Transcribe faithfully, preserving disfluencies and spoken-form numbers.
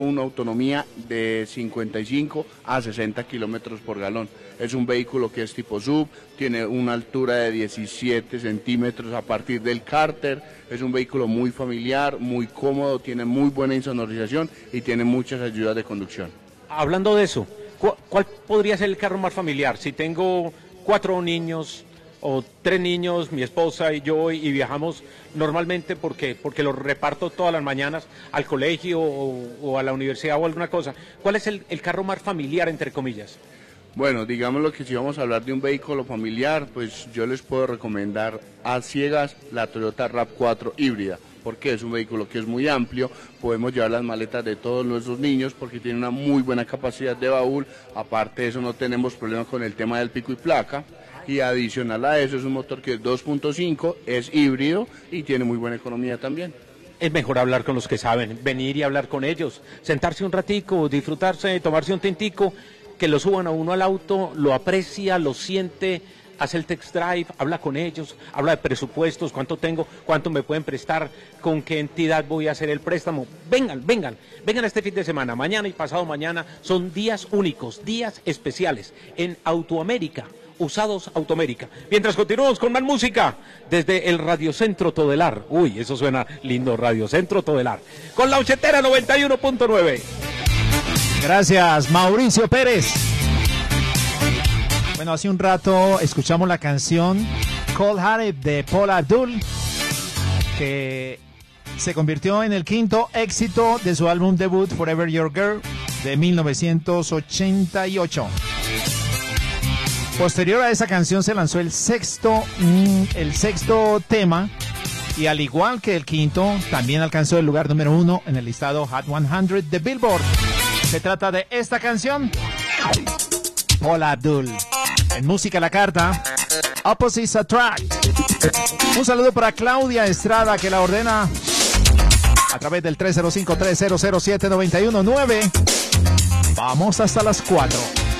una autonomía de cincuenta y cinco a sesenta kilómetros por galón. Es un vehículo que es tipo S U V, tiene una altura de diecisiete centímetros a partir del cárter, es un vehículo muy familiar, muy cómodo, tiene muy buena insonorización y tiene muchas ayudas de conducción. Hablando de eso, ¿cuál, cuál podría ser el carro más familiar? Si tengo cuatro niños o tres niños, mi esposa y yo, y viajamos normalmente porque porque los reparto todas las mañanas al colegio o, o a la universidad o alguna cosa. ¿Cuál es el, el carro más familiar, entre comillas? Bueno, digamos lo que si vamos a hablar de un vehículo familiar, pues yo les puedo recomendar a ciegas la Toyota RAV cuatro híbrida, porque es un vehículo que es muy amplio, podemos llevar las maletas de todos nuestros niños porque tiene una muy buena capacidad de baúl, aparte de eso no tenemos problema con el tema del pico y placa. Y adicional a eso es un motor que es dos punto cinco, es híbrido y tiene muy buena economía también. Es mejor hablar con los que saben, venir y hablar con ellos, sentarse un ratico, disfrutarse, tomarse un tintico, que lo suban a uno al auto, lo aprecia, lo siente, hace el test drive, habla con ellos, habla de presupuestos, cuánto tengo, cuánto me pueden prestar, con qué entidad voy a hacer el préstamo. Vengan, vengan, vengan este fin de semana, mañana y pasado mañana, son días únicos, días especiales en Autoamérica. Usados Automérica. Mientras continuamos con más música desde el Radiocentro Todelar. Uy, eso suena lindo, Radiocentro Todelar. Con la Ochetera noventa y uno punto nueve. Gracias, Mauricio Pérez. Bueno, hace un rato escuchamos la canción Cold Hearted de Paula Abdul, que se convirtió en el quinto éxito de su álbum debut Forever Your Girl de mil novecientos ochenta y ocho. Posterior a esa canción se lanzó el sexto, mm, el sexto tema y al igual que el quinto, también alcanzó el lugar número uno en el listado Hot cien de Billboard. Se trata de esta canción, Paula Abdul. En Música a la Carta, Opposites Attract. Un saludo para Claudia Estrada que la ordena a través del tres cero cinco, tres cero cero siete, nueve uno nueve. Vamos hasta las cuatro.